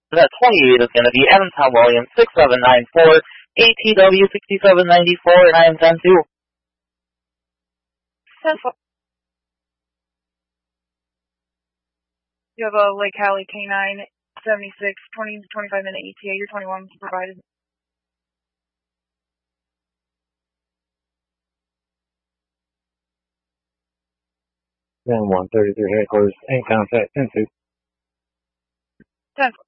That 28 is going to be Evanston Williams 6794, ATW 6794, and I am 10-2. 10-4. You have a Lake Hallie K9 76, 20 to 25 minute ETA. Your 21 provided. Then 133 headquarters, in contact, 10-2. 10-4.